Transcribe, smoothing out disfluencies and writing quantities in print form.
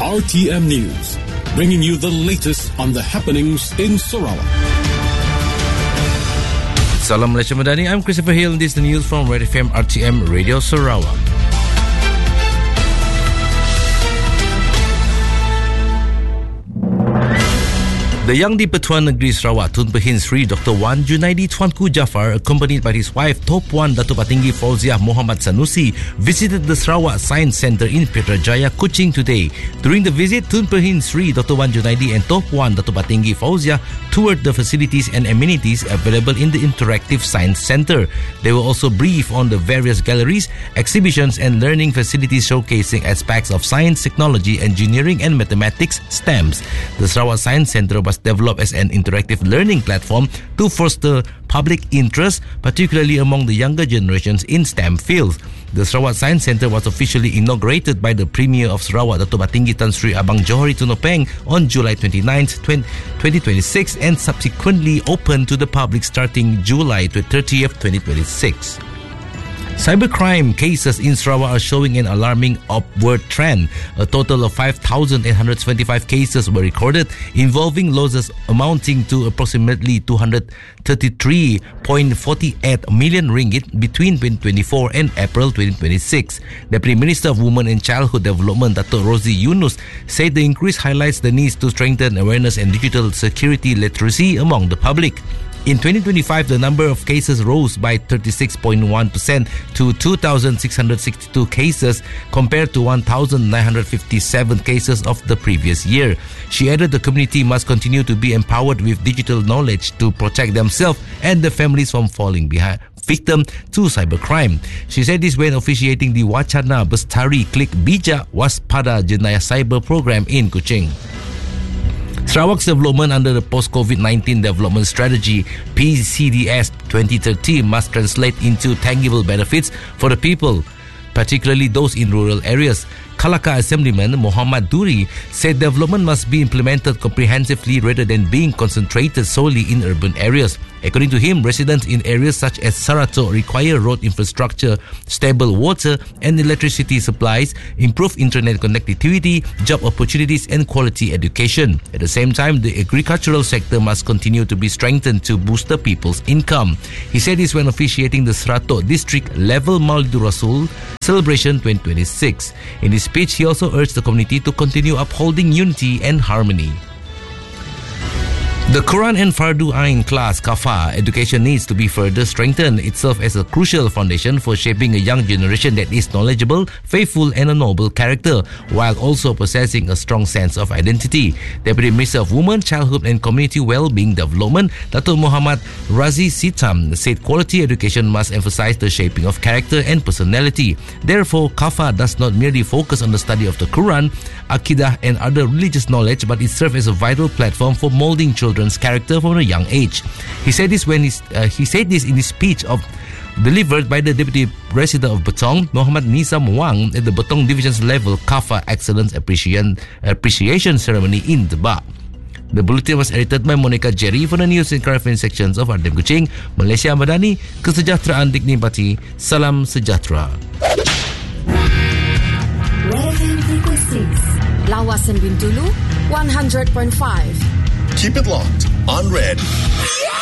RTM News, bringing you the latest on the happenings in Sarawak. Salam Malaysia Madani, I'm Christopher Hill and this is the news from Red FM RTM Radio Sarawak. The Yang di-Pertuan Negeri Sarawak Tun Pehin Sri Dr. Wan Junaidi Tuanku Jaafar, accompanied by his wife Top Wan Datuk Patinggi Fauziah Muhammad Sanusi, visited the Sarawak Science Centre in Putrajaya, Kuching today. During the visit, Tun Pehin Sri Dr. Wan Junaidi and Top Wan Datuk Patinggi Fauziah toured the facilities and amenities available in the Interactive Science Centre. They were also briefed on the various galleries, exhibitions and learning facilities showcasing aspects of science, technology, engineering and mathematics (STEMs). The Sarawak Science Centre was developed as an interactive learning platform to foster public interest, particularly among the younger generations in STEM fields. The Sarawak Science Centre was officially inaugurated by the Premier of Sarawak, Datuk Patinggi Tan Sri Abang Johari Tun Openg, on July 29, 2026 and subsequently opened to the public starting July 30th, 2026. Cybercrime cases in Sarawak are showing an alarming upward trend. A total of 5,825 cases were recorded involving losses amounting to approximately 233.48 million ringgit between 2024 and April 2026. Deputy Minister of Women and Childhood Development, Dato' Rosie Yunus, said the increase highlights the need to strengthen awareness and digital security literacy among the public. In 2025, the number of cases rose by 36.1% to 2,662 cases compared to 1,957 cases of the previous year. She added the community must continue to be empowered with digital knowledge to protect themselves and their families from falling victim to cybercrime. She said this when officiating the Wacana Bestari Klik Bijak Waspada Jenayah Cyber program in Kuching. Sarawak's development under the Post-COVID-19 Development Strategy PCDS 2030 must translate into tangible benefits for the people, particularly those in rural areas. Kalaka Assemblyman Muhammad Duri said development must be implemented comprehensively rather than being concentrated solely in urban areas. According to him, residents in areas such as Saratok require road infrastructure, stable water and electricity supplies, improved internet connectivity, job opportunities and quality education. At the same time, the agricultural sector must continue to be strengthened to boost the people's income. He said this when officiating the Saratok District Level Maulidur Rasul Celebration 2026. In his speech, he also urged the community to continue upholding unity and harmony. The Quran and Fardu Ain class Kafa education needs to be further strengthened. It serves as a crucial foundation for shaping a young generation that is knowledgeable, faithful and a noble character, while also possessing a strong sense of identity. Deputy Minister of Women, Childhood and Community Wellbeing Development, Dato' Muhammad Razi Sitam, said quality education must emphasize the shaping of character and personality. Therefore, Kafa does not merely focus on the study of the Quran, Aqidah and other religious knowledge, but it serves as a vital platform for molding children's character from a young age. He said this when he said this in his speech delivered by the Deputy President of Betong, Muhammad Nizam Wang, at the Betong Divisions Level Kafa Excellence Appreciation Ceremony in Debak. The bulletin was edited by Monica Jerry for the news and current affairs sections of RTM Kuching, Malaysia Madani. Kesejahteraan dinikmati. Salam sejahtera. Lawasan Bintulu 100.5. Keep it locked on Red.